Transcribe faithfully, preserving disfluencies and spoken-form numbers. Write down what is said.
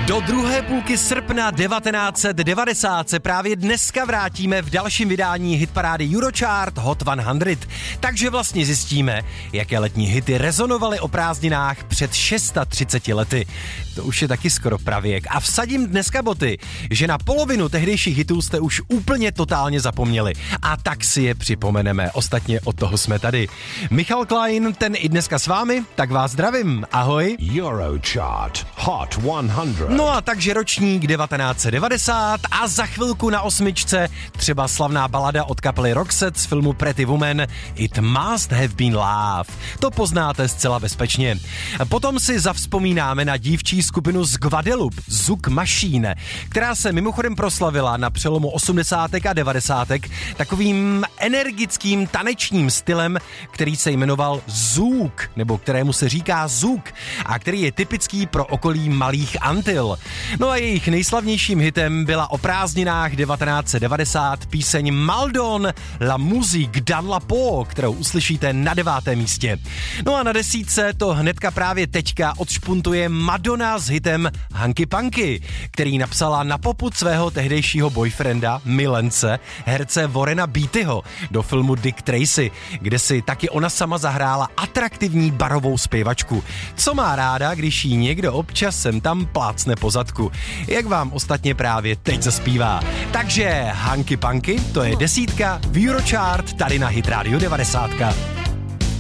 Do druhé půlky srpna devatenáct set devadesát se právě dneska vrátíme v dalším vydání hitparády Eurochart Hot sto. Takže vlastně zjistíme, jaké letní hity rezonovaly o prázdninách před třiceti šesti lety. To už je taky skoro pravěk. A vsadím dneska boty, že na polovinu tehdejších hitů jste už úplně totálně zapomněli. A tak si je připomeneme. Ostatně od toho jsme tady. Michal Klein, ten i dneska s vámi, tak vás zdravím. Ahoj. Eurochart Hot sto. No a takže ročník devatenáct set devadesát a za chvilku na osmičce třeba slavná balada od kapely Roxette z filmu Pretty Woman It Must Have Been Love. To poznáte zcela bezpečně. Potom si zavzpomínáme na dívčí skupinu z Guadeloupe, Zouk Machine, která se mimochodem proslavila na přelomu osmdesátek a devadesátek takovým energickým tanečním stylem, který se jmenoval zouk, nebo kterému se říká zouk a který je typický pro okolí Malých Antil. No a jejich nejslavnějším hitem byla o prázdninách devatenáct set devadesát píseň Maldon La Musique dans la peau, kterou uslyšíte na devátém místě. No a na desítce to hnedka právě teďka odšpuntuje Madonna s hitem Hanky Panky, který napsala na popud svého tehdejšího boyfrienda, milence, herce Warrena Beattyho do filmu Dick Tracy, kde si taky ona sama zahrála atraktivní barovou zpěvačku. Co má ráda, když jí někdo občas sem tam plácne po zadku. Jak vám ostatně právě teď zaspívá. Takže Hanky Panky, to je desítka v Eurochart tady na Hit Radio devadesát.